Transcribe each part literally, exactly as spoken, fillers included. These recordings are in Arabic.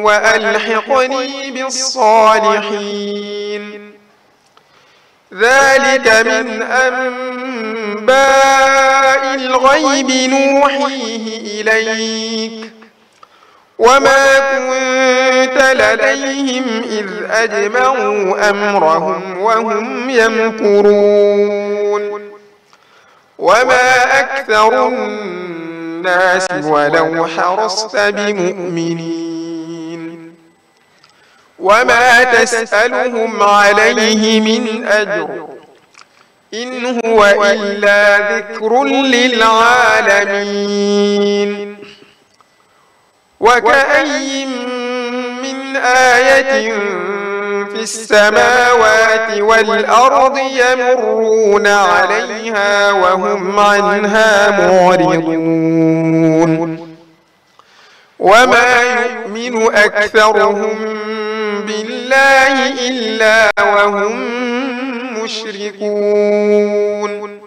وألحقني بالصالحين. ذلك من أنباء الغيب نوحيه إليك وما كنت لديهم إذ أجمعوا أمرهم وهم يمكرون. وما أكثر الناس ولو حرصت بمؤمنين. وما تسألهم عليه من أجر إن هو إلا ذكر للعالمين. وكأي من آية في السماوات والأرض يمرون عليها وهم عنها معرضون. وما يؤمن أكثرهم بالله إلا وهم مشركون.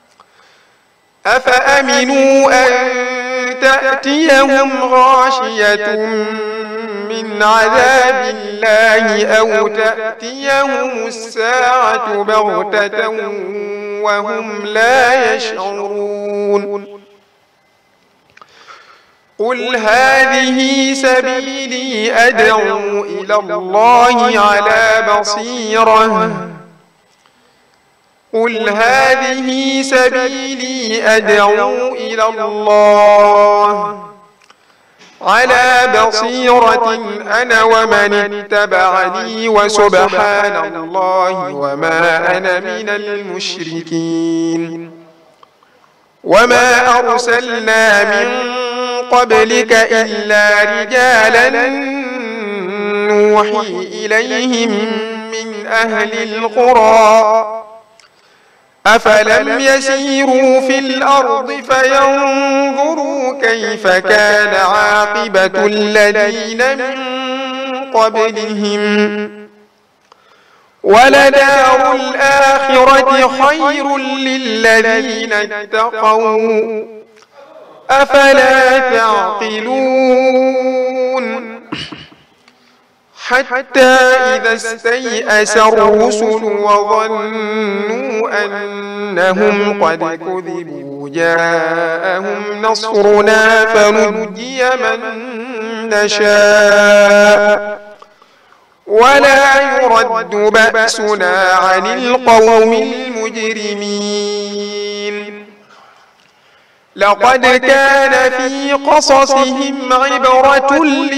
أفأمنوا أن تأتيهم غاشية من عذاب الله أو تأتيهم الساعة بغتة وهم لا يشعرون. قل هذه سبيلي أدعو إلى الله على بصيرة قل هذه سبيلي أدعو إلى الله على بصيرة أنا ومن اتبعني وسبحان الله وما أنا من المشركين. وما أرسلنا من قبلك إلا رجالا نوحي إليهم من أهل القرى أفلم يسيروا في الأرض فينظروا كيف كان عاقبة الذين من قبلهم ولدار الآخرة خير للذين اتقوا أفلا تعقلون. حتى إذا استيأس الرسل وظنوا أنهم قد كذبوا جاءهم نصرنا فنجي من نشاء ولا يرد بأسنا عن القوم المجرمين. لقد كان في قصصهم عبرة